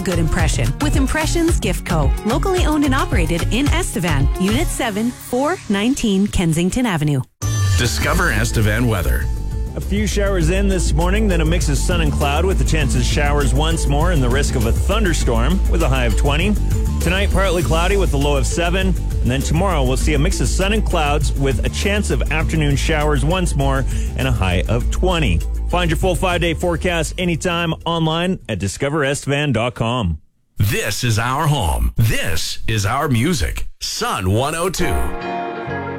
good impression with Impressions Gift Co. Locally owned and operated in Estevan, Unit 7, 419 Kensington Avenue. Discover Estevan weather. A few showers in this morning, then a mix of sun and cloud with the chances of showers once more and the risk of a thunderstorm with a high of 20. Tonight, partly cloudy with a low of 7. And then tomorrow, we'll see a mix of sun and clouds with a chance of afternoon showers once more and a high of 20. Find your full 5-day forecast anytime online at discoverestevan.com. This is our home. This is our music. Sun 102.